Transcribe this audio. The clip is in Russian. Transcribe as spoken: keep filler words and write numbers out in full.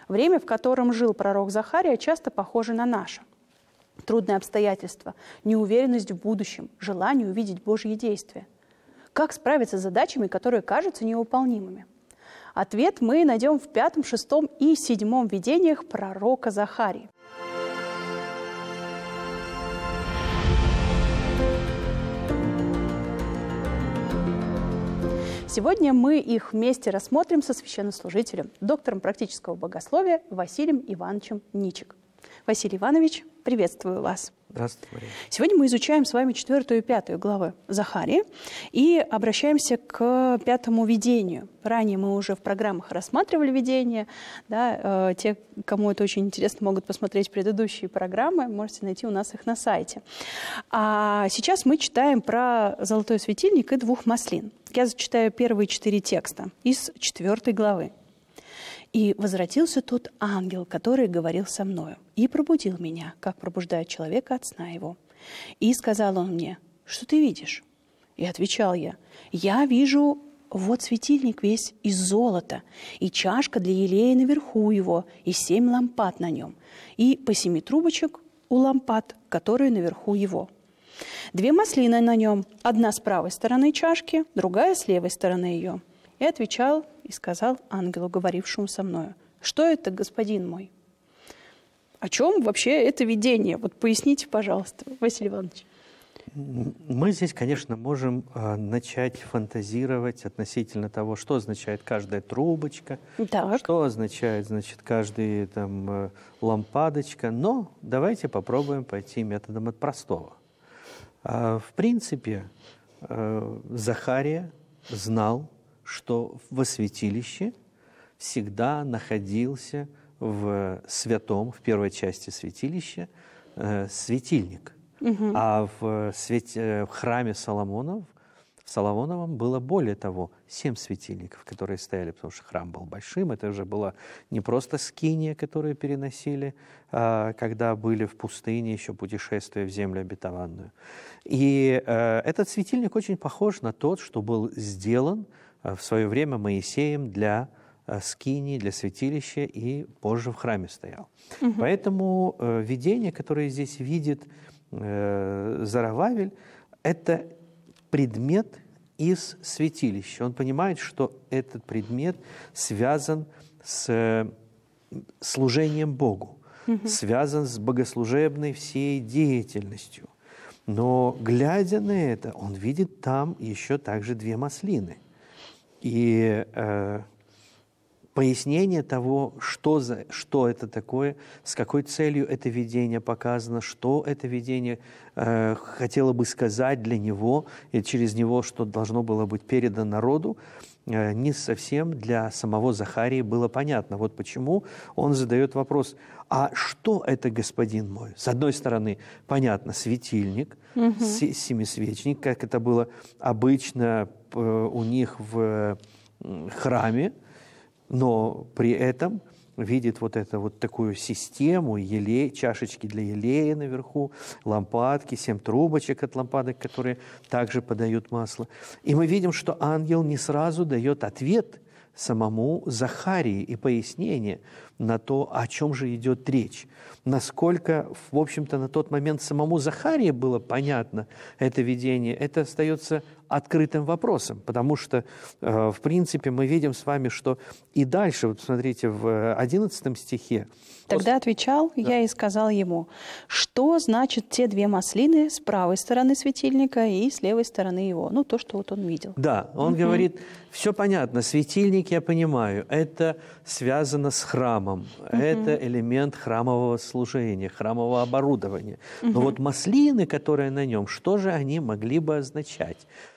Время, в котором жил пророк Захария, часто похоже на наше. Трудные обстоятельства, неуверенность в будущем, желание увидеть Божьи действия. Как справиться с задачами, которые кажутся невыполнимыми? Ответ мы найдем в пятом, шестом и седьмом видениях пророка Захарии. Сегодня мы их вместе рассмотрим со священнослужителем, доктором практического богословия Василием Ивановичем Ничик. Василий Иванович, приветствую вас. Здравствуйте, Мария. Сегодня мы изучаем с вами четвертую и пятую главы Захарии и обращаемся к пятому видению. Ранее мы уже в программах рассматривали видение. Да, э, те, кому это очень интересно, могут посмотреть предыдущие программы. Можете найти у нас их на сайте. А сейчас мы читаем про золотой светильник и двух маслин. Я зачитаю первые четыре текста из четвертой главы. «И возвратился тот ангел, который говорил со мною, и пробудил меня, как пробуждает человека от сна его. И сказал он мне: что ты видишь? И отвечал я: я вижу вот светильник весь из золота, и чашка для елея наверху его, и семь лампад на нем, и по семи трубочек у лампад, которые наверху его. Две маслины на нем, одна с правой стороны чашки, другая с левой стороны ее. И отвечал и сказал ангелу, говорившему со мною: что это, господин мой?» О чем вообще это видение? Вот поясните, пожалуйста, Василий Иванович. Мы здесь, конечно, можем э, начать фантазировать относительно того, что означает каждая трубочка, Так. что означает, значит, каждая там э, лампадочка. Но давайте попробуем пойти методом от простого. Э, в принципе, э, Захария знал, что во святилище всегда находился в святом, в первой части святилища, э, светильник. Угу. А в, свете, в храме Соломонов, в Соломоновом было более того, семь светильников, которые стояли, потому что храм был большим. Это уже была не просто скиния, которую переносили, э, когда были в пустыне, еще путешествуя в землю обетованную. И э, этот светильник очень похож на тот, что был сделан в свое время Моисеем для скинии, для святилища, и позже в храме стоял. Угу. Поэтому э, видение, которое здесь видит э, Зоровавель, это предмет из святилища. Он понимает, что этот предмет связан с служением Богу, угу. связан с богослужебной всей деятельностью. Но, глядя на это, он видит там еще также две маслины. И э, пояснение того, что, за, что это такое, с какой целью это видение показано, что это видение э, хотело бы сказать для него, и через него, что должно было быть передано народу, э, не совсем для самого Захарии было понятно. Вот почему он задает вопрос: а что это, господин мой? С одной стороны, понятно, светильник, угу. семисвечник, как это было обычно у них в храме, но при этом видит вот эту вот такую систему, елей, чашечки для елея наверху, лампадки, семь трубочек от лампадок, которые также подают масло. И мы видим, что ангел не сразу дает ответ самому Захарии и пояснение на то, о чем же идет речь. Насколько, в общем-то, на тот момент самому Захарии было понятно это видение, это остается открытым вопросом, потому что, э, в принципе, мы видим с вами, что и дальше, вот смотрите, в одиннадцатом стихе. Тогда после... отвечал да. я и сказал ему: что значит те две маслины с правой стороны светильника и с левой стороны его? Ну, то, что вот он видел. Да, он угу. говорит, все понятно, светильник, я понимаю, это связано с храмом, угу. это элемент храмового служения, храмового оборудования. Угу. Но вот маслины, которые на нем, что же они могли бы означать?